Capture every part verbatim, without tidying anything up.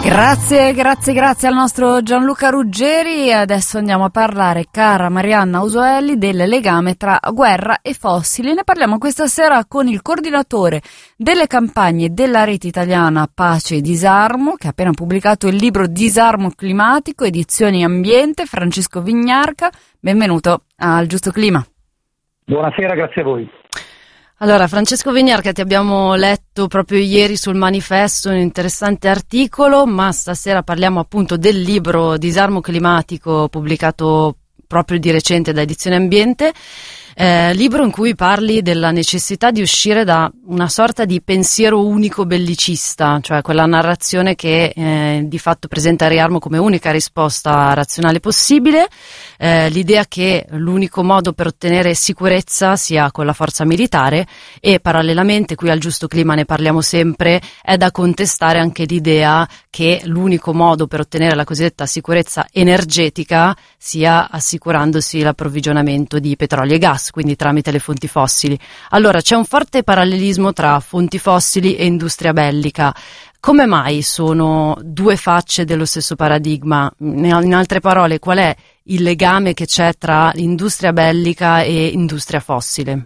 Grazie, grazie, grazie al nostro Gianluca Ruggeri. Adesso andiamo a parlare, cara Marianna Usoelli, del legame tra guerra e fossili. Ne parliamo questa sera con il coordinatore delle campagne della rete italiana Pace e Disarmo, che ha appena pubblicato il libro Disarmo climatico, edizioni Ambiente, Francesco Vignarca. Benvenuto al Giusto Clima. Buonasera, grazie a voi. Allora, Francesco Vignarca, ti abbiamo letto proprio ieri sul Manifesto un interessante articolo, ma stasera parliamo appunto del libro Disarmo climatico pubblicato proprio di recente da Edizione Ambiente, eh, libro in cui parli della necessità di uscire da una sorta di pensiero unico bellicista, cioè quella narrazione che eh, di fatto presenta il riarmo come unica risposta razionale possibile, eh, l'idea che l'unico modo per ottenere sicurezza sia con la forza militare, e parallelamente, qui al Giusto Clima ne parliamo sempre, è da contestare anche l'idea che l'unico modo per ottenere la cosiddetta sicurezza energetica sia assicurandosi l'approvvigionamento di petrolio e gas, quindi tramite le fonti fossili. Allora, c'è un forte parallelismo tra fonti fossili e industria bellica. Come mai sono due facce dello stesso paradigma? In altre parole, qual è il legame che c'è tra industria bellica e industria fossile?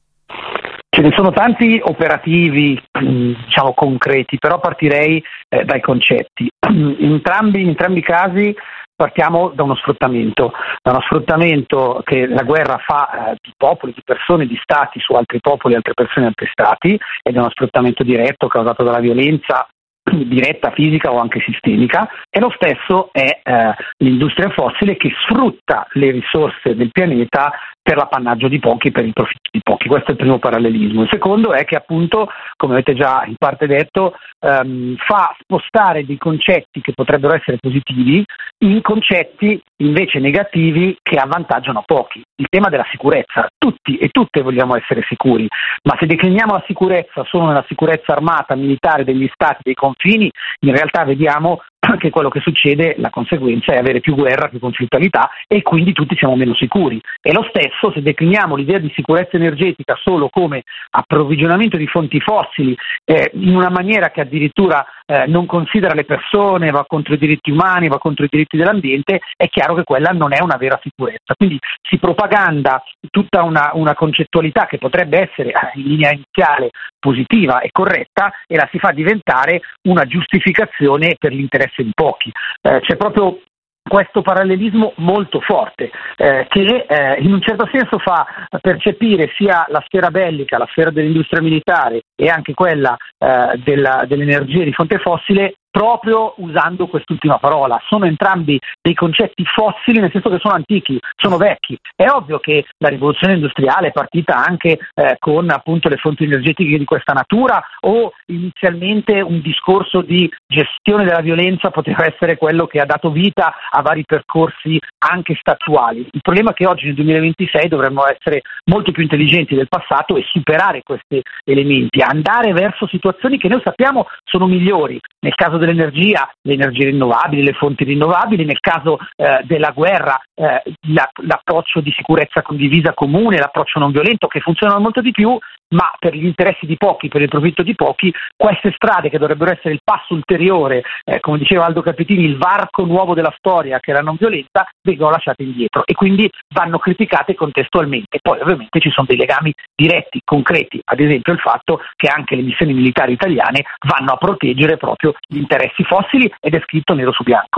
Ce ne sono tanti operativi, diciamo concreti, però partirei eh, dai concetti. In entrambi, in entrambi i casi partiamo da uno sfruttamento, da uno sfruttamento che la guerra fa eh, di popoli, di persone, di stati su altri popoli, altre persone, altri stati, ed è uno sfruttamento diretto causato dalla violenza diretta, fisica o anche sistemica, e lo stesso è eh, l'industria fossile che sfrutta le risorse del pianeta per l'appannaggio di pochi, per il profitto di pochi. Questo è il primo parallelismo. Il secondo è che appunto, come avete già in parte detto, ehm, fa spostare dei concetti che potrebbero essere positivi in concetti invece negativi che avvantaggiano pochi. Il tema della sicurezza, tutti e tutte vogliamo essere sicuri, ma se decliniamo la sicurezza solo nella sicurezza armata, militare degli stati, dei confini, in realtà vediamo che quello che succede, la conseguenza è avere più guerra, più conflittualità, e quindi tutti siamo meno sicuri. E lo stesso se decliniamo l'idea di sicurezza energetica solo come approvvigionamento di fonti fossili eh, in una maniera che addirittura eh, non considera le persone, va contro i diritti umani, va contro i diritti dell'ambiente, è chiaro che quella non è una vera sicurezza. Quindi si propaganda tutta una, una concettualità che potrebbe essere in linea iniziale positiva e corretta, e la si fa diventare una giustificazione per l'interesse di pochi. Eh, c'è proprio questo parallelismo molto forte eh, che eh, in un certo senso fa percepire sia la sfera bellica, la sfera dell'industria militare e anche quella eh, della, dell'energia di fonte fossile proprio usando quest'ultima parola. Sono entrambi dei concetti fossili, nel senso che sono antichi, sono vecchi. È ovvio che la rivoluzione industriale è partita anche eh, con appunto le fonti energetiche di questa natura, o inizialmente un discorso di gestione della violenza poteva essere quello che ha dato vita a vari percorsi anche statuali. Il problema è che oggi nel duemilaventisei dovremmo essere molto più intelligenti del passato e superare questi elementi, andare verso situazioni che noi sappiamo sono migliori. Nel caso dell'energia, le energie rinnovabili, le fonti rinnovabili; nel caso eh, della guerra, eh, la, l'approccio di sicurezza condivisa comune, l'approccio non violento, che funzionano molto di più, ma per gli interessi di pochi, per il profitto di pochi, queste strade che dovrebbero essere il passo ulteriore, eh, come diceva Aldo Capitini, il varco nuovo della storia che è la non violenza, vengono lasciate indietro e quindi vanno criticate contestualmente. Poi ovviamente ci sono dei legami diretti, concreti, ad esempio il fatto che anche le missioni militari italiane vanno a proteggere proprio gli interessi fossili, ed è scritto nero su bianco.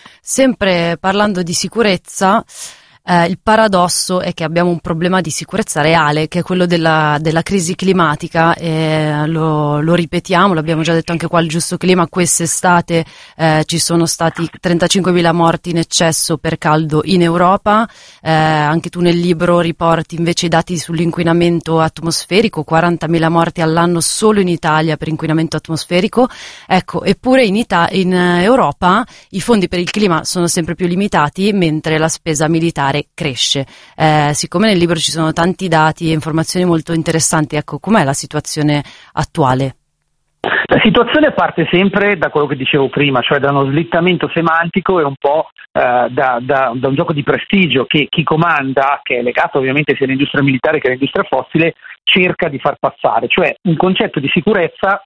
Sempre parlando di sicurezza, Eh, il paradosso è che abbiamo un problema di sicurezza reale, che è quello della, della crisi climatica, e lo, lo ripetiamo, l'abbiamo già detto anche qua al Giusto Clima, quest'estate eh, ci sono stati trentacinquemila morti in eccesso per caldo in Europa, eh, anche tu nel libro riporti invece i dati sull'inquinamento atmosferico, quarantamila morti all'anno solo in Italia per inquinamento atmosferico. Ecco, eppure in, Ita- in Europa i fondi per il clima sono sempre più limitati, mentre la spesa militare cresce. Eh, siccome nel libro ci sono tanti dati e informazioni molto interessanti, ecco, com'è la situazione attuale? La situazione parte sempre da quello che dicevo prima, cioè da uno slittamento semantico e un po' eh, da, da, da un gioco di prestigio che chi comanda, che è legato ovviamente sia all'industria militare che all'industria fossile, cerca di far passare, cioè un concetto di sicurezza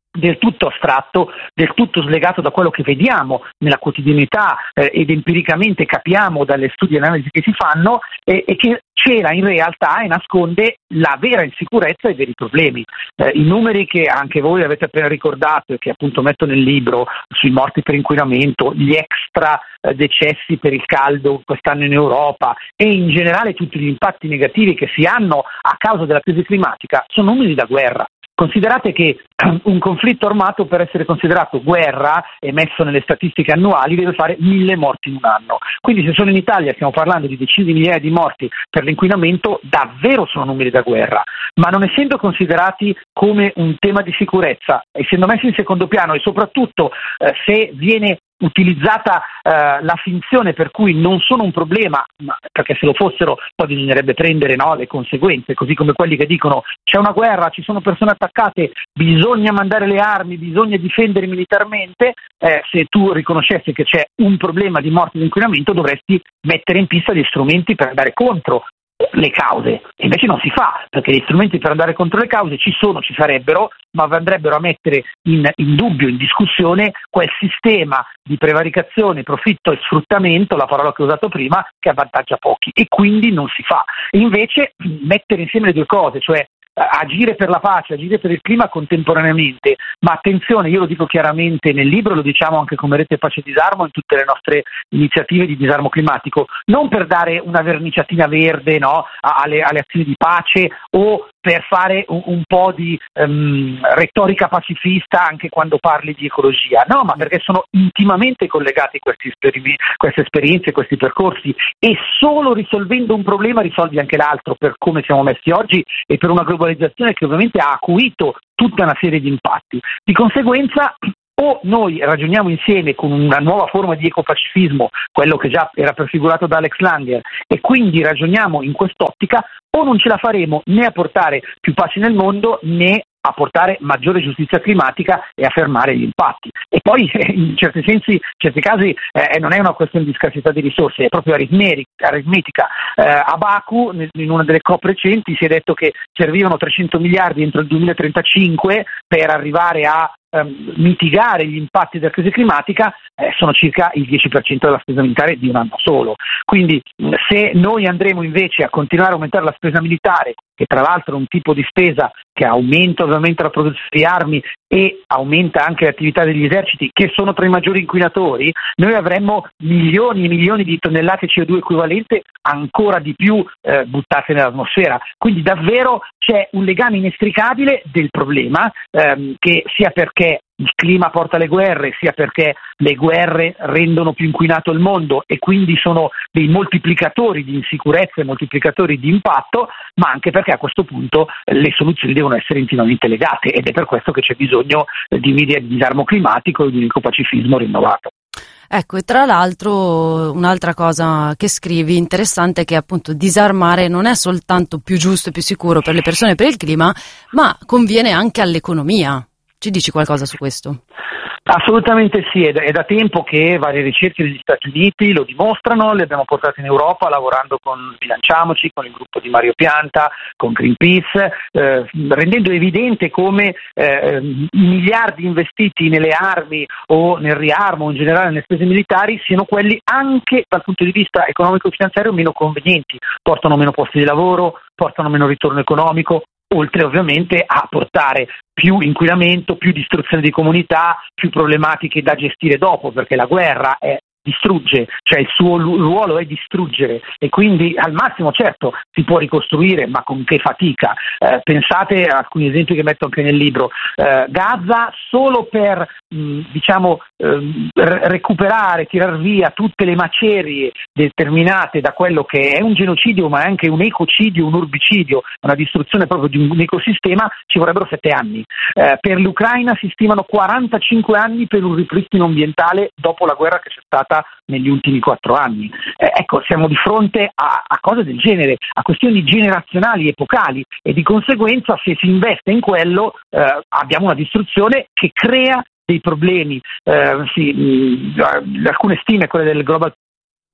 del tutto astratto, del tutto slegato da quello che vediamo nella quotidianità eh, ed empiricamente capiamo dalle studi e analisi che si fanno eh, e che cela in realtà e nasconde la vera insicurezza e i veri problemi. Eh, I numeri che anche voi avete appena ricordato e che appunto metto nel libro sui morti per inquinamento, gli extra eh, decessi per il caldo quest'anno in Europa e in generale tutti gli impatti negativi che si hanno a causa della crisi climatica sono numeri da guerra. Considerate che un conflitto armato, per essere considerato guerra e messo nelle statistiche annuali, deve fare mille morti in un anno. Quindi se solo in Italia stiamo parlando di decine di migliaia di morti per l'inquinamento, davvero sono numeri da guerra. Ma non essendo considerati come un tema di sicurezza, essendo messi in secondo piano e soprattutto eh, se viene utilizzata eh, la finzione per cui non sono un problema, ma perché se lo fossero poi bisognerebbe prendere no, le conseguenze, così come quelli che dicono c'è una guerra, ci sono persone attaccate, bisogna mandare le armi, bisogna difendere militarmente, eh, se tu riconoscessi che c'è un problema di morte di inquinamento dovresti mettere in pista degli strumenti per andare contro le cause, e invece non si fa, perché gli strumenti per andare contro le cause ci sono, ci sarebbero, ma andrebbero a mettere in, in dubbio, in discussione quel sistema di prevaricazione, profitto e sfruttamento, la parola che ho usato prima, che avvantaggia pochi, e quindi non si fa. E invece mettere insieme le due cose, cioè agire per la pace, agire per il clima contemporaneamente, ma attenzione, io lo dico chiaramente nel libro, lo diciamo anche come Rete Pace e Disarmo in tutte le nostre iniziative di disarmo climatico, non per dare una verniciatina verde no, alle, alle azioni di pace o per fare un, un po' di um, retorica pacifista anche quando parli di ecologia, no, ma perché sono intimamente collegati questi esperimenti, queste esperienze, questi percorsi, e solo risolvendo un problema risolvi anche l'altro, per come siamo messi oggi e per una globalizzazione che ovviamente ha acuito tutta una serie di impatti. Di conseguenza o noi ragioniamo insieme con una nuova forma di ecopacifismo, quello che già era prefigurato da Alex Langer, e quindi ragioniamo in quest'ottica, o non ce la faremo né a portare più pace nel mondo né a portare maggiore giustizia climatica e a fermare gli impatti. E poi in certi sensi, in certi casi eh, non è una questione di scarsità di risorse, è proprio aritmetica. Eh, a Baku, in una delle COP recenti, si è detto che servivano trecento miliardi entro il duemilatrentacinque per arrivare a ehm, mitigare gli impatti della crisi climatica, eh, sono circa il dieci per cento della spesa militare di un anno solo. Quindi se noi andremo invece a continuare a aumentare la spesa militare, che tra l'altro è un tipo di spesa che aumenta ovviamente la produzione di armi e aumenta anche le attività degli eserciti, che sono tra i maggiori inquinatori, noi avremmo milioni e milioni di tonnellate C O due equivalente ancora di più eh, buttate nell'atmosfera. Quindi davvero c'è un legame inestricabile del problema, ehm, che sia perché il clima porta alle guerre, sia perché le guerre rendono più inquinato il mondo e quindi sono dei moltiplicatori di insicurezza e moltiplicatori di impatto, ma anche perché a questo punto le soluzioni devono essere intimamente legate, ed è per questo che c'è bisogno di media di disarmo climatico e di un ecopacifismo rinnovato. Ecco, e tra l'altro un'altra cosa che scrivi interessante è che appunto disarmare non è soltanto più giusto e più sicuro per le persone e per il clima, ma conviene anche all'economia. Ci dici qualcosa su questo? Assolutamente sì, è da, è da tempo che varie ricerche negli Stati Uniti lo dimostrano, le abbiamo portate in Europa lavorando con Bilanciamoci, con il gruppo di Mario Pianta, con Greenpeace, eh, rendendo evidente come eh, i miliardi investiti nelle armi o nel riarmo o in generale nelle spese militari siano quelli anche dal punto di vista economico e finanziario meno convenienti, portano meno posti di lavoro, portano meno ritorno economico, oltre ovviamente a portare più inquinamento, più distruzione di comunità, più problematiche da gestire dopo, perché la guerra è distrugge, cioè il suo ruolo è distruggere, e quindi al massimo certo si può ricostruire, ma con che fatica. Eh, pensate a alcuni esempi che metto anche nel libro. eh, Gaza, solo per mh, diciamo eh, recuperare, tirar via tutte le macerie determinate da quello che è un genocidio, ma è anche un ecocidio, un urbicidio, una distruzione proprio di un ecosistema, ci vorrebbero sette anni. Eh, per l'Ucraina si stimano quarantacinque anni per un ripristino ambientale dopo la guerra che c'è stata negli ultimi quattro anni. Eh, ecco, siamo di fronte a, a cose del genere, a questioni generazionali, epocali, e di conseguenza se si investe in quello eh, abbiamo una distruzione che crea dei problemi. Eh, sì, mh, alcune stime, quelle del Global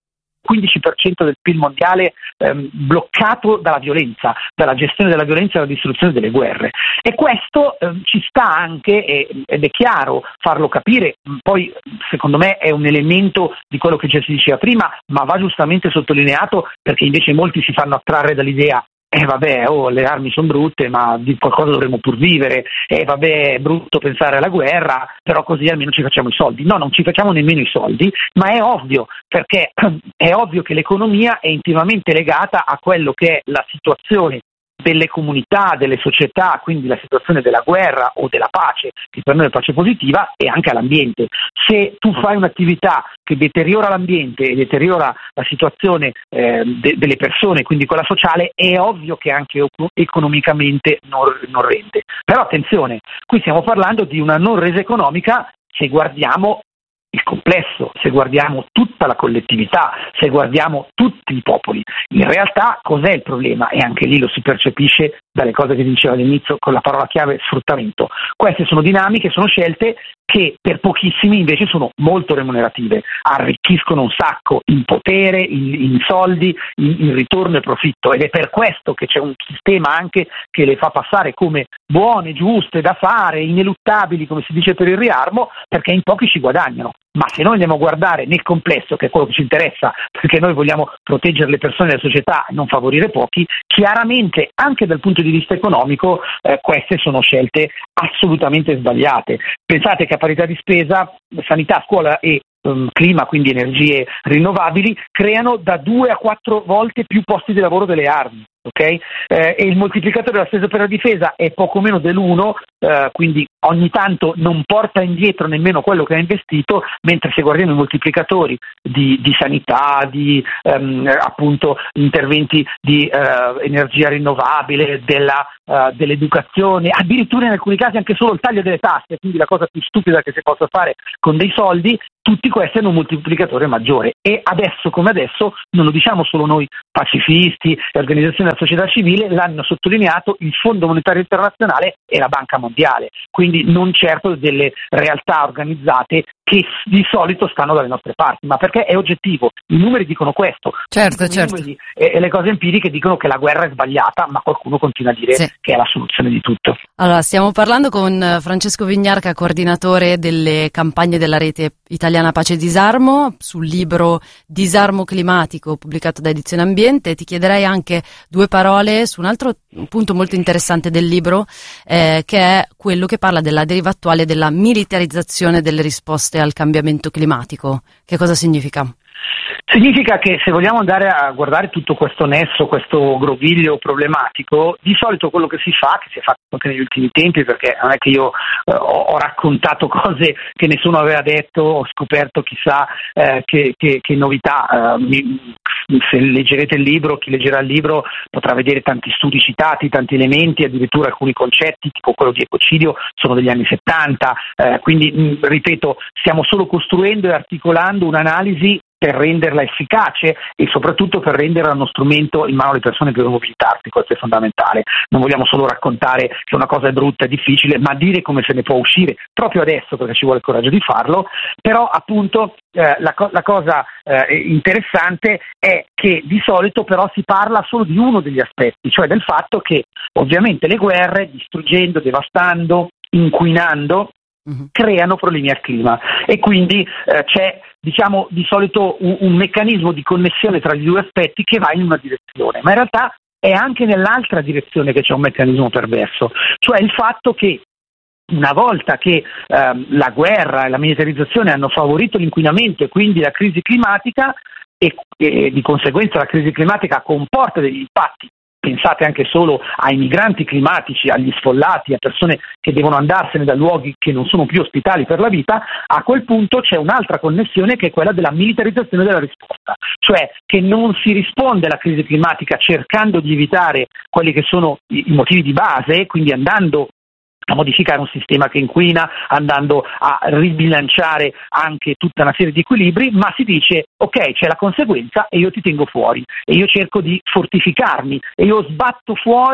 quindici per cento del P I L mondiale ehm, bloccato dalla violenza, dalla gestione della violenza e dalla distruzione delle guerre. E questo ehm, ci sta anche, e, ed è chiaro farlo capire, poi secondo me è un elemento di quello che già si diceva prima, ma va giustamente sottolineato, perché invece molti si fanno attrarre dall'idea eh vabbè, oh, le armi sono brutte, ma di qualcosa dovremmo pur vivere, eh vabbè, è brutto pensare alla guerra, però così almeno ci facciamo i soldi. No, non ci facciamo nemmeno i soldi, ma è ovvio, perché è ovvio che l'economia è intimamente legata a quello che è la situazione delle comunità, delle società, quindi la situazione della guerra o della pace, che per noi è pace positiva, e anche all'ambiente. Se tu fai un'attività che deteriora l'ambiente e deteriora la situazione eh, de- delle persone, quindi quella sociale, è ovvio che anche o- economicamente non, non rende. Però attenzione, qui stiamo parlando di una non resa economica se guardiamo il complesso, se guardiamo tutta la collettività, se guardiamo tutti i popoli. In realtà cos'è il problema? E anche lì lo si percepisce dalle cose che diceva all'inizio con la parola chiave sfruttamento. Queste sono dinamiche, sono scelte che per pochissimi invece sono molto remunerative, arricchiscono un sacco in potere, in, in soldi, in, in ritorno e profitto, ed è per questo che c'è un sistema anche che le fa passare come buone, giuste, da fare, ineluttabili, come si dice per il riarmo, perché in pochi ci guadagnano. Ma se noi andiamo a guardare nel complesso, che è quello che ci interessa, perché noi vogliamo proteggere le persone e la società e non favorire pochi, chiaramente anche dal punto di vista economico eh, queste sono scelte assolutamente sbagliate. Pensate che a parità di spesa sanità, scuola e um, clima, quindi energie rinnovabili, creano da due a quattro volte più posti di lavoro delle armi. Okay? Eh, e il moltiplicatore della spesa per la difesa è poco meno dell'uno, eh, quindi ogni tanto non porta indietro nemmeno quello che ha investito, mentre se guardiamo i moltiplicatori di, di sanità, di ehm, appunto interventi di eh, energia rinnovabile, della, uh, dell'educazione, addirittura in alcuni casi anche solo il taglio delle tasse, quindi la cosa più stupida che si possa fare con dei soldi, tutti questi hanno un moltiplicatore maggiore. E adesso come adesso non lo diciamo solo noi pacifisti e organizzazioni della società civile, l'hanno sottolineato il Fondo Monetario Internazionale e la Banca Mondiale, quindi non certo delle realtà organizzate che di solito stanno dalle nostre parti, ma perché è oggettivo, i numeri dicono questo, certo, i certo. numeri e, e le cose empiriche dicono che la guerra è sbagliata, ma qualcuno continua a dire sì. che è la soluzione di tutto. Allora, stiamo parlando con Francesco Vignarca, coordinatore delle campagne della rete italiana Pace e Disarmo, sul libro Disarmo climatico pubblicato da Edizione Ambiente. Ti chiederei anche due parole su un altro punto molto interessante del libro, eh, che è quello che parla della deriva attuale della militarizzazione delle risposte al cambiamento climatico. Che cosa significa? Significa che se vogliamo andare a guardare tutto questo nesso, questo groviglio problematico, di solito quello che si fa, che si è fatto anche negli ultimi tempi, perché non è che io eh, ho, ho raccontato cose che nessuno aveva detto, ho scoperto chissà eh, che, che, che novità, eh, mi, se leggerete il libro, chi leggerà il libro potrà vedere tanti studi citati, tanti elementi, addirittura alcuni concetti, tipo quello di ecocidio, sono degli anni settanta, eh, quindi mh, ripeto, stiamo solo costruendo e articolando un'analisi per renderla efficace e soprattutto per renderla uno strumento in mano alle persone per mobilitarsi. Questo è fondamentale. Non vogliamo solo raccontare che una cosa è brutta e difficile, ma dire come se ne può uscire proprio adesso, perché ci vuole il coraggio di farlo. Però appunto eh, la, co- la cosa eh, interessante è che di solito però si parla solo di uno degli aspetti, cioè del fatto che ovviamente le guerre, distruggendo, devastando, inquinando, creano problemi al clima e quindi eh, c'è diciamo di solito un, un meccanismo di connessione tra gli due aspetti che va in una direzione, ma in realtà è anche nell'altra direzione che c'è un meccanismo perverso, cioè il fatto che una volta che ehm, la guerra e la militarizzazione hanno favorito l'inquinamento e quindi la crisi climatica e, e di conseguenza la crisi climatica comporta degli impatti. Pensate anche solo ai migranti climatici, agli sfollati, a persone che devono andarsene da luoghi che non sono più ospitali per la vita. A quel punto c'è un'altra connessione che è quella della militarizzazione della risposta, cioè che non si risponde alla crisi climatica cercando di evitare quelli che sono i motivi di base, quindi andando a modificare un sistema che inquina, andando a ribilanciare anche tutta una serie di equilibri, ma si dice ok, c'è la conseguenza e io ti tengo fuori e io cerco di fortificarmi e io sbatto fuori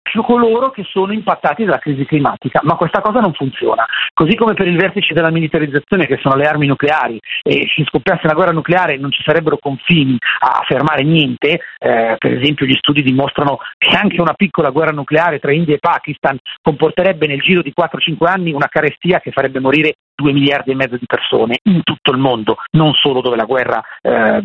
coloro che sono impattati dalla crisi climatica, ma questa cosa non funziona. Così come per il vertice della militarizzazione, che sono le armi nucleari, e se scoppiasse una guerra nucleare non ci sarebbero confini a fermare niente. Eh, per esempio gli studi dimostrano che anche una piccola guerra nucleare tra India e Pakistan comporterebbe nel giro di quattro cinque anni una carestia che farebbe morire due miliardi e mezzo di persone in tutto il mondo, non solo dove la guerra eh,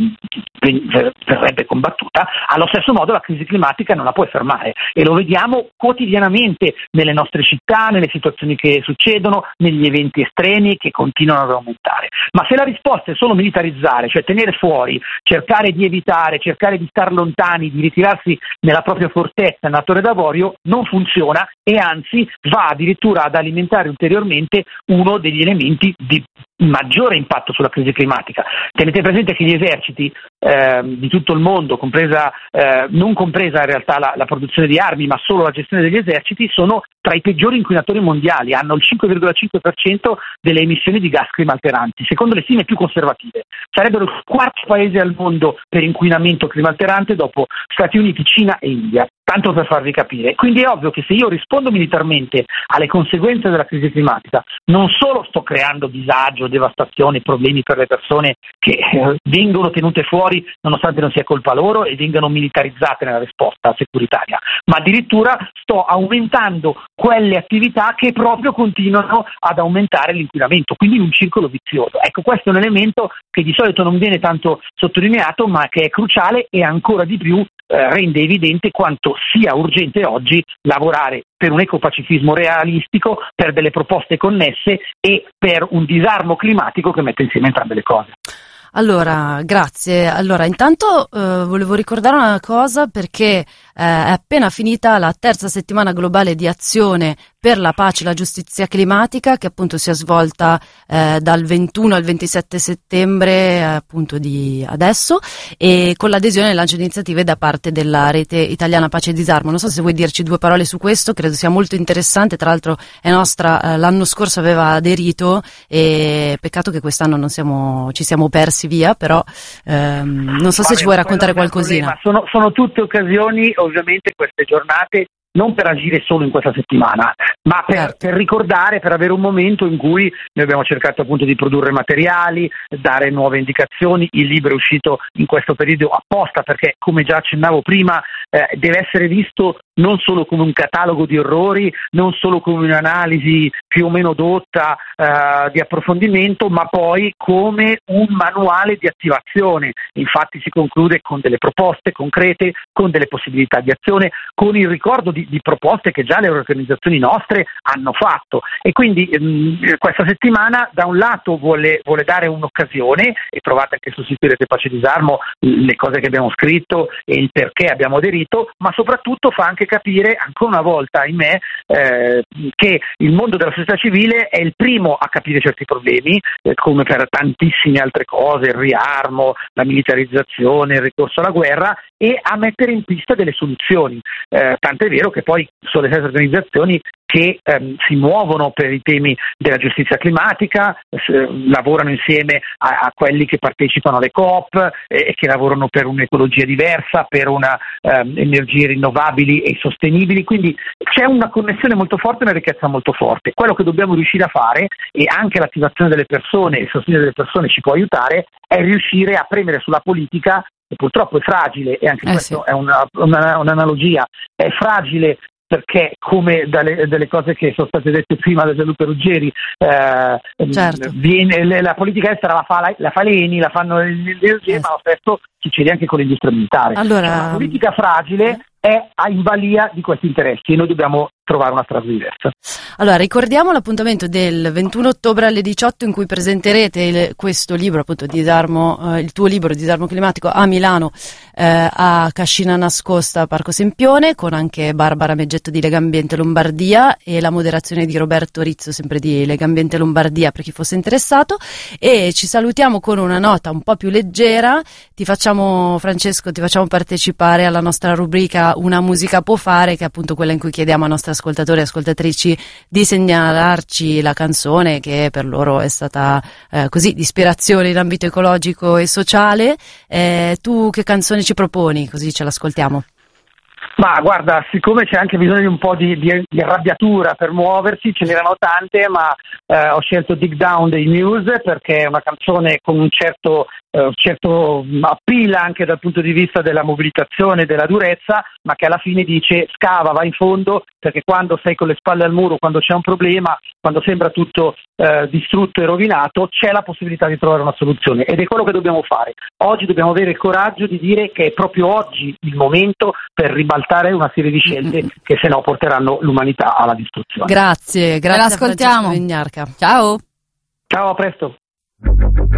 verrebbe combattuta. Allo stesso modo la crisi climatica non la puoi fermare, e lo vediamo quotidianamente nelle nostre città, nelle situazioni che succedono, negli eventi estremi che continuano ad aumentare. Ma se la risposta è solo militarizzare, cioè tenere fuori, cercare di evitare, cercare di star lontani, di ritirarsi nella propria fortezza, nella Torre d'Avorio, non funziona, e anzi va addirittura ad alimentare ulteriormente uno degli elementi di maggiore impatto sulla crisi climatica. Tenete presente che gli eserciti eh, di tutto il mondo, compresa, eh, non compresa in realtà la, la produzione di armi, ma solo la gestione degli eserciti, sono tra i peggiori inquinatori mondiali, hanno il cinque virgola cinque per cento delle emissioni di gas climalteranti, secondo le stime più conservative. Sarebbero il quarto paese al mondo per inquinamento climalterante dopo Stati Uniti, Cina e India. Tanto per farvi capire. Quindi è ovvio che se io rispondo militarmente alle conseguenze della crisi climatica, non solo sto creando disagio, devastazione, problemi per le persone che eh, vengono tenute fuori nonostante non sia colpa loro e vengano militarizzate nella risposta securitaria, ma addirittura sto aumentando quelle attività che proprio continuano ad aumentare l'inquinamento, quindi in un circolo vizioso. Ecco, questo è un elemento che di solito non viene tanto sottolineato, ma che è cruciale e ancora di più eh, rende evidente quanto sia urgente oggi lavorare per un ecopacifismo realistico, per delle proposte connesse e per un disarmo climatico che mette insieme entrambe le cose. Allora, grazie. Allora, intanto eh, volevo ricordare una cosa, perché eh, è appena finita la terza settimana globale di azione per la pace e la giustizia climatica, che appunto si è svolta eh, dal ventuno al ventisette settembre eh, appunto di adesso, e con l'adesione e il lancio di iniziative da parte della Rete Italiana Pace e Disarmo. Non so se vuoi dirci due parole su questo, credo sia molto interessante, tra l'altro è nostra, eh, l'anno scorso aveva aderito, e peccato che quest'anno non siamo, ci siamo persi via, però ehm, non so se ci vuoi raccontare qualcosina. Sono, sono tutte occasioni, ovviamente, queste giornate, non per agire solo in questa settimana, ma per, certo. per ricordare, per avere un momento in cui noi abbiamo cercato appunto di produrre materiali, dare nuove indicazioni. Il libro è uscito in questo periodo apposta perché, come già accennavo prima, eh, deve essere visto non solo come un catalogo di orrori, non solo come un'analisi più o meno dotta eh, di approfondimento, ma poi come un manuale di attivazione. Infatti si conclude con delle proposte concrete, con delle possibilità di azione, con il ricordo di, di proposte che già le organizzazioni nostre hanno fatto. E quindi mh, questa settimana da un lato vuole, vuole dare un'occasione, e trovate anche sul sito di Rete Pace e Disarmo le cose che abbiamo scritto e il perché abbiamo aderito, ma soprattutto fa anche capire ancora una volta, ahimè, eh, che il mondo della società civile è il primo a capire certi problemi, eh, come per tantissime altre cose, il riarmo, la militarizzazione, il ricorso alla guerra, e a mettere in pista delle soluzioni. Eh, tant'è vero che poi sono le stesse organizzazioni che ehm, si muovono per i temi della giustizia climatica, eh, lavorano insieme a, a quelli che partecipano alle COP eh, e che lavorano per un'ecologia diversa, per una ehm, energie rinnovabili e sostenibili. Quindi c'è una connessione molto forte e una ricchezza molto forte. Quello che dobbiamo riuscire a fare, e anche l'attivazione delle persone, il sostegno delle persone ci può aiutare, è riuscire a premere sulla politica, che purtroppo è fragile, e anche eh questo sì. è una, una, un'analogia, è fragile perché, come dalle, dalle cose che sono state dette prima da Gianluca Ruggeri, eh, certo. viene, la politica estera la fa, la, la fa l'Eni, la fanno le Ruggeri, eh. ma lo stesso succede anche con l'industria militare. Allora, la politica fragile è in balia di questi interessi, e noi dobbiamo trovare una strada diversa. Allora, ricordiamo l'appuntamento del ventuno ottobre alle diciotto, in cui presenterete il, questo libro, appunto, Disarmo, eh, il tuo libro Disarmo Climatico, a Milano, eh, a Cascina Nascosta, Parco Sempione, con anche Barbara Meggetto di Legambiente Lombardia e la moderazione di Roberto Rizzo, sempre di Legambiente Lombardia, per chi fosse interessato. E ci salutiamo con una nota un po' più leggera. Ti facciamo, Francesco, ti facciamo partecipare alla nostra rubrica Una musica può fare, che è appunto quella in cui chiediamo ai nostri ascoltatori e ascoltatrici di segnalarci la canzone che per loro è stata eh, così di ispirazione in ambito ecologico e sociale. Eh, tu che canzone ci proponi? Così ce l'ascoltiamo. Ma guarda, siccome c'è anche bisogno di un po' di, di, di arrabbiatura per muoversi, ce n'erano tante, ma eh, ho scelto Dig Down dei Muse perché è una canzone con un certo, eh, certo appeal anche dal punto di vista della mobilitazione e della durezza, ma che alla fine dice scava, va in fondo, perché quando sei con le spalle al muro, quando c'è un problema, quando sembra tutto eh, distrutto e rovinato, c'è la possibilità di trovare una soluzione ed è quello che dobbiamo fare. Oggi dobbiamo avere il coraggio di dire che è proprio oggi il momento per ribaltare una serie di scelte mm-hmm. che se no porteranno l'umanità alla distruzione. Grazie, grazie. L'ascoltiamo. Vignarca. Ciao. Ciao, a presto.